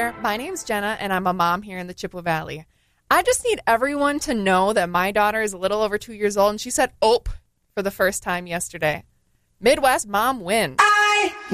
there. My name's Jenna, and I'm a mom here in the Chippewa Valley. I just need everyone to know that my daughter is a little over 2 years old, and she said "ope" for the first time yesterday. Midwest mom wins. I